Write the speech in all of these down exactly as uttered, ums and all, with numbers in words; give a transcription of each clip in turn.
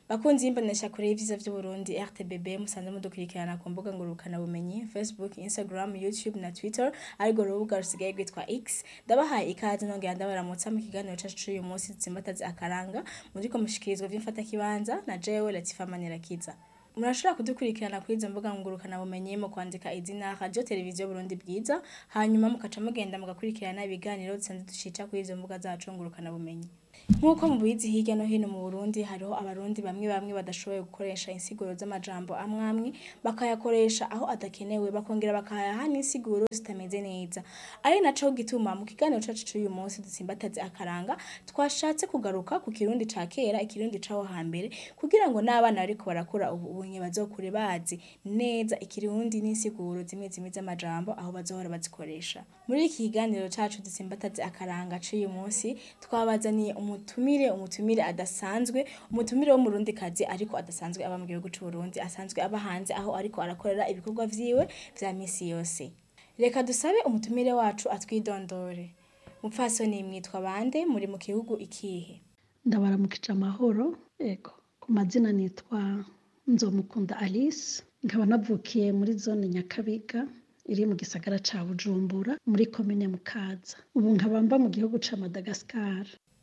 Bakunzi y'imbonesha kure y'ivyiza vy'Uburundi R T B B musanze mudukurikirana ku mbuga ngurukana bumenyi Facebook, Instagram, YouTube na Twitter ariko urubuga rusigaye rwitwa X. Ndabahaye ikaze nongera ndabaramutsa mu kiganiro cacu c'uyu munsi dutsimbataza akaranga muriko mushikirizwa vy'imfata kibanza na jewe Latifa Manirakiza. Murashobora kudukurikirana kuri izo mbuga ngurukana bumenyi mu kwandika izina Radio Televiziyo Burundi Bwiza hanyuma mukaca mugenda mugakurikirana ibiganiro dusanzwe ducica kuri izo mbuga zacu ngurukana bumenyi. Nkuko mubizi hirya no hino mu Burundi hariho abarundi bamwe bamwe badashoboye gukoresha insiguro z'amajambo amwamwe bakayakoresha aho adakenewe bakongera bakayaha n'insiguro zitameze neza. Ari naco gituma mu kiganiro cacu c'uyu munsi dutsimbataze akaranga twashatse kugaruka ku kirundi ca kera ikirundi caho hambere kugira ngo n'abana bariko barakura ubu unye bazokure bazi neza ikirundi n'insiguro zimwe zimwe z'amajambo aho bazohora bazikoresha. Muri iki kiganiro cacu dutsimbataze akaranga c'uyu munsi twabazaniye umutumire umutumire adasanzwe umutumire wo mu Burundi kazi ariko adasanzwe aba mu gihugu c'u Burundi asanzwe aba hanze aho ariko arakorera ibikorwa vyiwe vya misi yose. Reka dusabe umutumire wacu atwidondore. Mupfasoni mwitwa bande muri mu gihugu ikihe? Ndabaramukije amahoro. Ego ku mazina nitwa Nzomukunda Alice nkaba navukiye muri zone Nyakabiga iri mu gisagara ca Bujumbura muri komine Mukaza. Ubu nkaba mba mu gihugu ca Madagascar.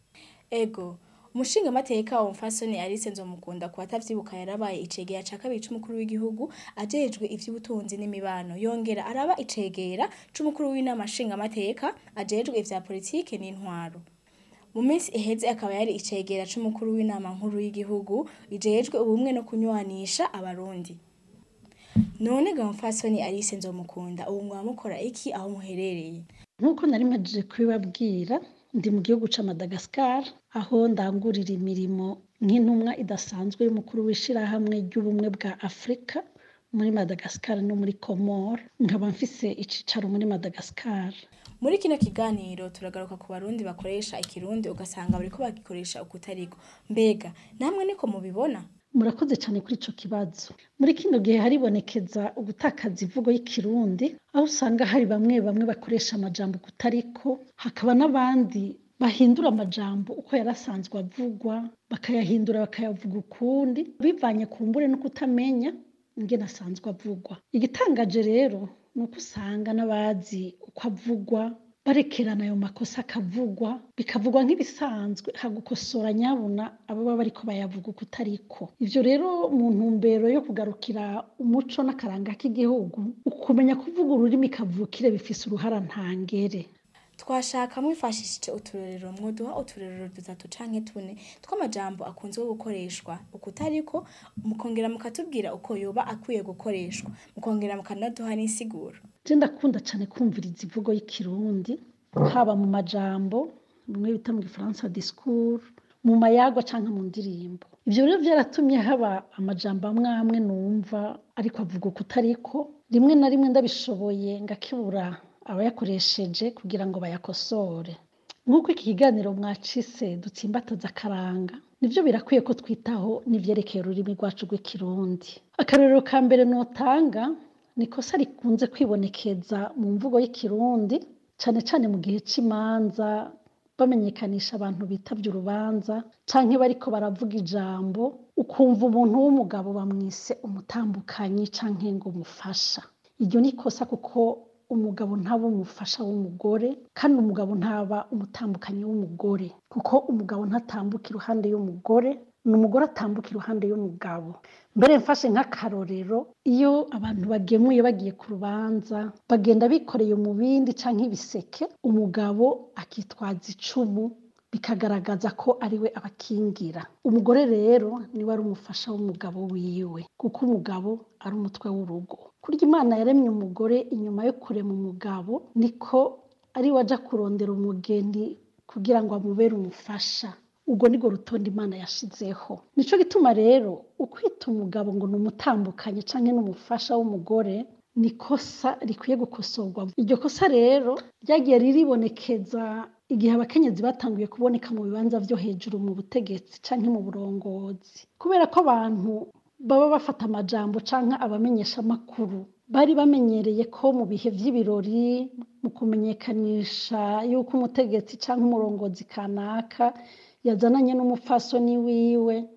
Ego, umushinga mateka wa mfasoni Alice Nzomukunda ku batavyibuka yarabaye icegera ca kabiri c'umukuru w'igihugu ajejwe ivy'ubutunzi n'imibano yongera araba icegera c'umukuru w'inama nshinga mateka ajejwe ivya politike n'intwaro. Mu minsi iheze akaba yari icegera c'umukuru w'inama nkuru y'igihugu ijejwe ubumwe no kunywanisha abarundi. None ga mfasoni Alice Nzomukunda ubu mwamukora iki aho muherereye? Nkuko nari mpejije kubibabwira ndi mu gihugu ca Madagascar aho ndangurira imirimo nk'intumwa idasanzwe y'umukuru w'ishirahamwe ry'ubumwe bwa Afrika muri Madagascar no muri Comore nkaba mfise icicaro muri Madagascar. Muri kino kiganiro turagaruka ku barundi bakoresha ikirundi ugasanga bariko bagikoresha ukutariko. Mbega namwe niko mubibona? Murakoze cyane kuri ico kibazo. Muri kino gihe haribonekeza ubutakaza ivugo y'ikirundi aho usanga hari bamwe bamwe bakoresha amajambo kutariko hakaba n'abandi bahindura amajambo uko yarasanzwe avugwa bakayahindura bakayavuga ukundi bivanye ku mbure no kutamenya ingene asanzwe avugwa. Igitangaje rero nuko usanga n'abazi uko avugwa barekerana ayo makosa akavugwa bikavugwa nk'ibisanzwe hagukosora nyabuna abo baba bariko bayavuga kutariko. Ivyo rero mu ntumbero yo kugarukira umuco n'akaranga k'igihugu ukumenya kuvuga ururimi kavukire bifise uruhara ntangere. Twashaka mwifashishije uturerero mwoduha uturerero dutatu canke tune tw'amajambo akunzwe gukoreshwa ukutariko mukongera mukatubwira uko yoba akwiye gukoreshwa mukongera mukanaduha n'insiguro. Je ndakunda cyane kumviriza ivugo y'ikirundi haba mu majambo bimwe bita mu Gifaransa discours mu mayagwa canke mu ndirimbo. Ivyo rero vyaratumye haba amajambo amwe amwe numva ariko avuga ukutariko rimwe na rimwe ndabishoboye ngakibura abayakoresheje kugira ngo bayakosore. Nkuko iki kiganiro mwacise dutsimbataza akaranga nivyo birakwiye ko twitaho n'ivyerekeye ururimi rwacu rw'ikirundi. Akarorero ka mbere notanga nikosa rikunze kwibonekeza mu mvugo y'ikirundi cane cane mu gihe c'imanza bamenyekanisha abantu bitavye urubanza canke bariko baravuga ijambo ukumva umuntu w'umugabo bamwise umutambukanyi canke ngo umufasha. Iryo nikosa kuko umugabo ntaba umufasha w'umugore kandi umugabo ntaba umutambukanyi w'umugore kuko umugabo ntatambuka iruhande y'umugore n'umugore atambuka iruhande y'umugabo. Mbere mfashe nk'akarorero iyo abantu bagemuye bagiye ku rubanza bagenda bikoreye umubindi canke ibiseke umugabo akitwaza icumu bikagaragaza ko ariwe abakingira. Umugore rero niwe ari umufasha w'umugabo wiwe kuko umugabo ari umutwe w'urugo. Kurya Imana yaremye umugore inyuma yo kurema umugabo niko ari waja kurondera umugeni kugira ngo amubere umufasha. Ubwo nigo rutonde Imana yashizeho. Nico gituma rero ukwita umugabo ngo numutambukanye canke n'umufasha w'umugore nikosa rikwiye gukosorwa. Iryo kosa rero ryagiye riribonekeza igihe abakenyezi batanguye kuboneka mu bibanza vyo hejuru mu butegetsi canke mu burongozi kubera ko abantu baba bafata amajambo canke abamenyesha makuru bari bamenyereye ko mu bihe vy'ibirori mu kumenyekanisha yuko umutegetsi canke umurongozi kanaka yazananye n'umupfasoni wiwe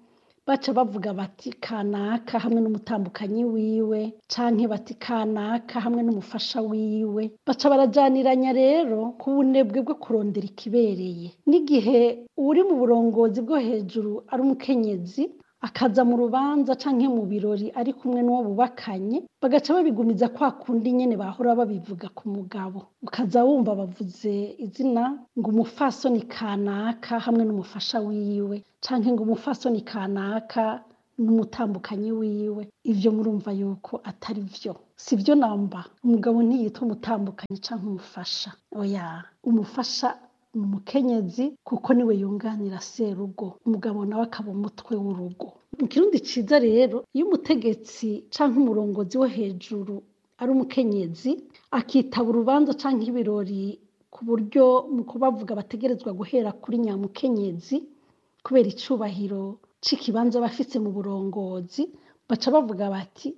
baca bavuga bati kanaka hamwe n'umutambukanyi wiwe canke bati kanaka hamwe n'umufasha wiwe, baca barajaniranya rero ku bunebwe bwo kurondera ikibereye. N'igihe uri mu burongozi bwo hejuru ari umukenyezi akaza mu rubanza canke mu birori ari kumwe n'uwo bubakanye, bagaca babigumiza kwa kundi nyene bahora babivuga ku mugabo, ukaza wumva bavuze izina ngo umufasoni kanaka hamwe n'umufasha wiwe canke ngo umufasoni kanaka n'umutambukanyi wiwe. Ivyo murumva yuko atari vyo, si vyo namba. Umugabo ntiyitwa umutambukanyi canke umufasha, oya, umufasha ni umukenyezi kuko niwe yunganira serugo, umugabo nawe akaba umutwe w'urugo. Mu kirundi ciza rero, iyo umutegetsi canke umurongozi wo hejuru ari umukenyezi akitaba urubanza canke ibirori ku buryo mu kubavuga bategerezwa guhera kuri nyamukenyezi kubera icubahiro c'ikibanza bafise mu burongozi, baca bavuga bati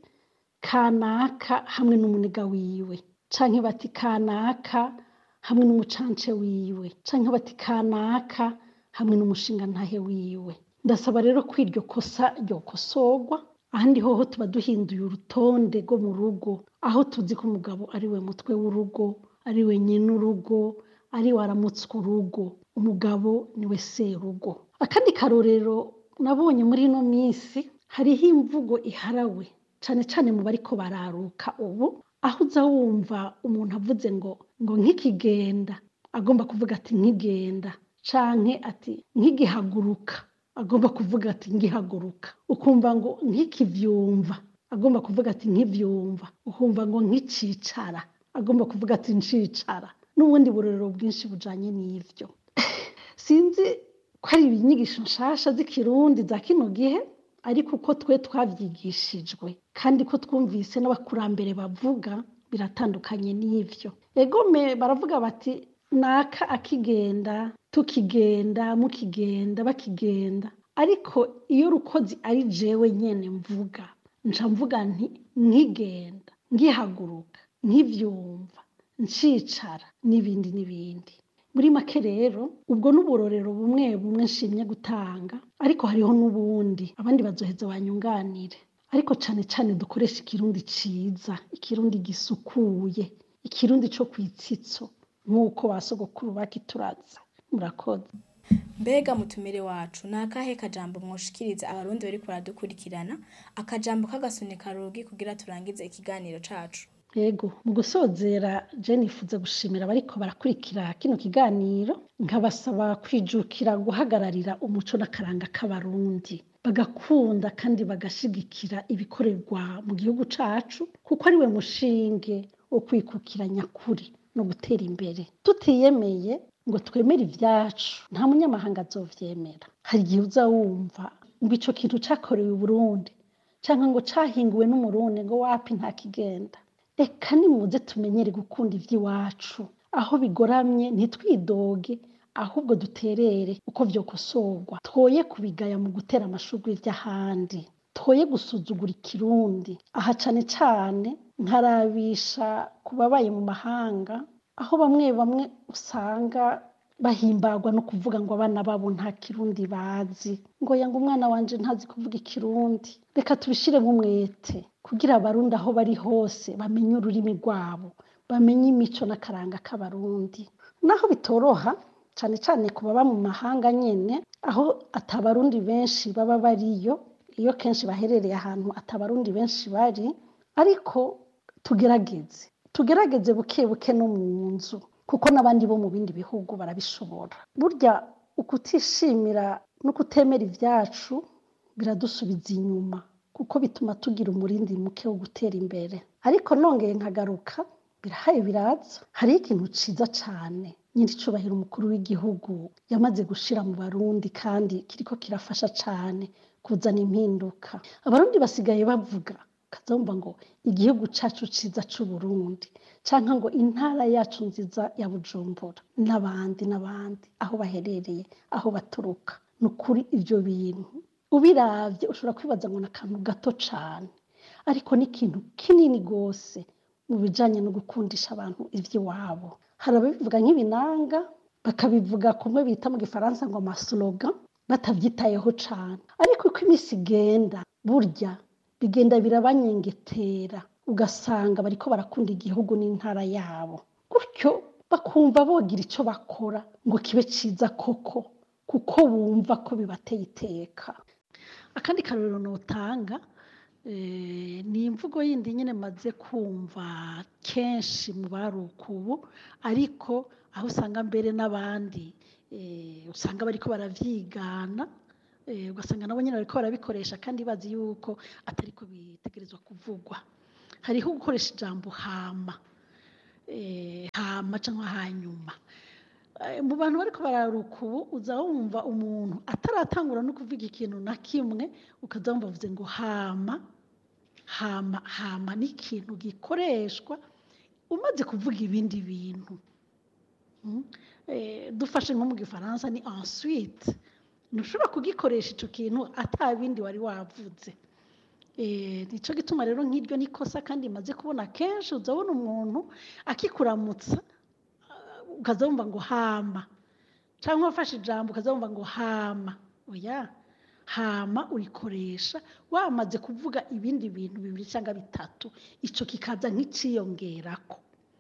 kanaka hamwe n'umuniga wiwe, canke bati kanaka hamwe n'umucance wiwe, canke bati kanaka hamwe n'umushingantahe wiwe. Ndasaba rero ko iryo kosa ryokosorwa, ahandi hoho tuba duhinduye urutonde rwo mu rugo, aho tuzi ko umugabo ari we mutwe w'urugo, ari we nyene urugo, ari we aramutswa urugo, umugabo niwe serugo. Akandi karorero nabonye muri ino minsi, hariho imvugo iharawe cane cane mu bariko bararuka ubu, aho uza wumva umuntu avuze ngo ngo nk'ikigenda agomba kuvuga ati nkigenda, canke ati nkigihaguruka agomba kuvuga ati ngihaguruka, ukumva ngo nkikivyumva agomba kuvuga ati nkivyumva, ukumva ngo nkicicara agomba kuvuga ati ncicara, n'ubundi burorero bwinshi bujanye n'ivyo. Sinzi ko ari inyigisho nshasha z'ikirundi za kino gihe, ariko uko twe twavyigishijwe kandi ko twumvise n'abakurambere bavuga biratandukanye n'ivyo. Egome baravuga bati naka akigenda, tukigenda, mukigenda, bakigenda, ariko iyo rukozi ari jewe nyene mvuga, nca mvuga nti nkigenda, ngihaguruka, nkivyumva, ncicara n'ibindi n'ibindi. Muri make rero ubwo n'uburorero bumwe bumwe nshimye gutanga, ariko hariho n'ubundi abandi bazoheza banyunganire, ariko cane cane dukoresha ikirundi ciza, ikirundi gisukuye, ikirundi co kwitsitso nk'uko basogokuru bakituraza. Murakoze. Mbega mutumire wacu, ni akahe kajambo mwoshikiriza abarundi bariko baradukurikirana, akajambo k'agasunika rugi kugira turangize ikiganiro cacu? Yego, mu gusozera je nifuza gushimira bariko barakurikira kino kiganiro, nkabasaba kwijukira guhagararira umuco n'akaranga k'abarundi, bagakunda kandi bagashigikira ibikorerwa mu gihugu cacu, kuko ari we mushinge wo kwikukira nyakuri no gutera imbere. Tutiyemeye ngo twemere ivyacu, nta munyamahanga azovyemera. Hari igihe uza wumva ngo ico kintu cakorewe Burundi canke ngo cahinguwe n'umurundi ngo wapi nta kigenda. Eka nimuze tumenyere gukunda ivy'iwacu, aho bigoramye ntitwidoge, ahubwo duterere uko vyokosorwa. Twoye kubigaya mu gutera amashurwe ivy'ahandi, twoye gusuzugura ikirundi. Aha cane cane nkarabisha ku babaye mu mahanga, aho bamwe bamwe usanga bahimbagwa no kuvuga ngo abana babo nta kirundi bazi, ngo yanga umwana wanje ntazi kuvuga ikirundi. Reka tubishiremo umwete kugira abarundi aho bari hose bamenye ururimi rwabo, bamenye imico n'akaranga k'abarundi. Naho bitoroha cane cane ku baba mu mahanga nyene, aho atabarundi benshi baba bariyo, iyo kenshi baherereye ahantu atabarundi benshi bari, ariko tugerageze tugerageze buke buke no mu nzu, kuko n'abandi bo mu bindi bihugu barabishobora. Burya ukutishimira no kutemera ivyacu biradusubiza inyuma, kuko bituma tugira umurindi muke wo gutera imbere. Ariko nongeye nkagaruka, birahaye biraza, hariho ikintu ciza cane nyiricubahiro umukuru w'igihugu yamaze gushira mu barundi, kandi kiriko kirafasha cane kuzana impinduka. Abarundi basigaye bavuga kazomba ngo igihugu cacu ciza c'Uburundi, canke ngo intara yacu nziza ya Bujumbura, n'abandi n'abandi aho baherereye, aho baturuka. Nukuri ivyo bintu ubiravye ushobora kwibaza ngo n'akantu gato cane, ariko ni ikintu kinini gose mu bijanye no gukundisha abantu ivy'iwabo. Hari ababivuga nk'ibinanga, bakabivuga kumwe bita mu gifaransa ngo amaslogan, batavyitayeho cane ariko uko iminsi igenda burya bigenda birabanyengetera ugasanga bariko barakunda igihugu n'intara yabo gutyo bakumva bogira ico bakora ngo kibe ciza koko kuko bumva ko bibateye iteka akandi karorero notanga eh, ni imvugo yindi nyene maze kumva kenshi mu baruka ubu ariko aho usanga mbere n'abandi eh, usanga bariko baravyigana eh, ugasanga nabo nyene bariko barabikoresha kandi bazi yuko atariko bitegerezwa kuvugwa hariho gukoresha ijambo hama eh, hama canke hanyuma Eh, mu bantu bariko bararuka ubu uza wumva umuntu ataratangura no kuvuga ikintu na kimwe ukaza wumva avuze ngo hama hama hama ni ikintu gikoreshwa umaze kuvuga ibindi bintu Mm. Eh, dufashe nko mu gifaransa ni ensuite ntushobora kugikoresha ico kintu ata bindi wari wavuze eh, nico gituma rero nk'iryo nikosa kandi maze kubona kenshi uzabona umuntu akikuramutsa ukaza wumva ngo hama cyangwa wafashe ijambo ukaza wumva ngo hama oya hama urikoresha wamaze kuvuga ibindi bintu bibiri cyangwa bitatu ico kikaza nk'iciyongerako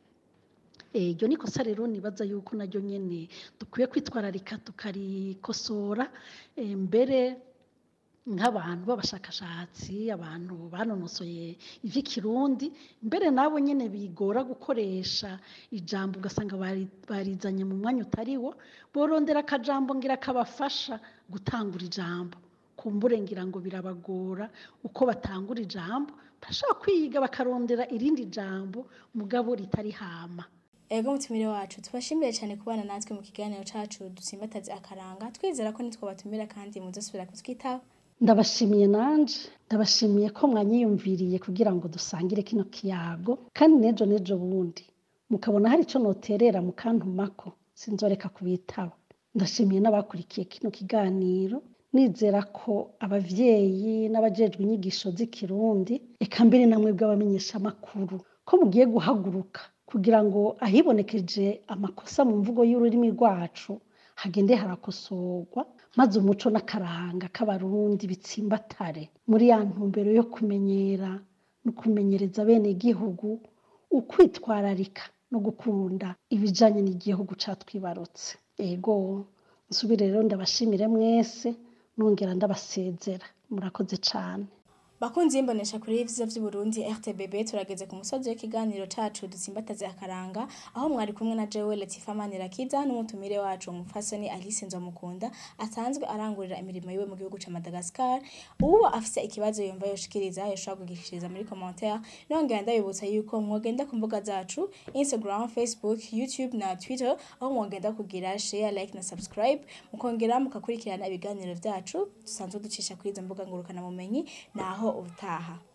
iryo ni kosa rero nibaza yuko naryo nyene dukwiye kwitwararika tukarikosora eh, mbere nk'abantu b'abashakashatsi abantu banonosoye ivy'ikirundi mbere nabo nyene bigora gukoresha ijambo ugasanga bari- barizanye mu mwanya utariwo borondera akajambo ngira kabafasha gutangura ijambo kumbure ngira ngo birabagora uko batangura ijambo bashaka kwiga bakarondera irindi jambo mugabo ritari hama Ego mutumire wacu tubashimire cyane kubana natwe mu kiganiro cacu dusimbataze akaranga twizera ko nitwo batumira kandi muzosubira kutwitaho ndabashimiye nanje ndabashimiye ko mwanyiyumviriye kugira ngo dusangire kino kiyago kandi nejo nejo bundi mukabona hari ico noterera mukantumako sinzoreka kubitaba ndashimiye n'abakurikiye kino kiganiro nizera ko abavyeyi n'abajejwe inyigisho z'ikirundi eka mbere namwe bw'abamenyesha makuru ko mugiye guhaguruka kugira ngo ahibonekeje amakosa mu mvugo y'ururimi rwacu hagende harakosorwa maze umuco n'akaranga k'abarundi bitsimbatare muri ya ntumbero yo kumenyera no kumenyereza bene igihugu ukwitwararika no gukunda ibijanye n'igihugu catwibarutse ego nsubire rero ndabashimire mwese nongera ndabasezera murakoze cane Bakunzi imbonesha kuri ivyiza vy'Uburundi R T B B turageze ku musozi w'ikiganiro cacu dusimbataze akaranga aho mwari kumwe na Jewe Latifa Manirakiza n'umutumire wacu umufasoni Alice Nzomukunda asanzwe arangurira imirimo yiwe mu gihugu ca Madagascar uwo afise ikibazo yumva yoshikiriza yoshobora kugishikiriza muri commentaire nongera ndabibutsa yuko mwogenda ku mbuga zacu Instagram, Facebook, YouTube na Twitter aho mwogenda kugira share, like na subscribe mukongera mukakurikirana ibiganiro vyacu dusanzwe ducisha kuri izo mbuga ngurukana mumenyi naho ubutaha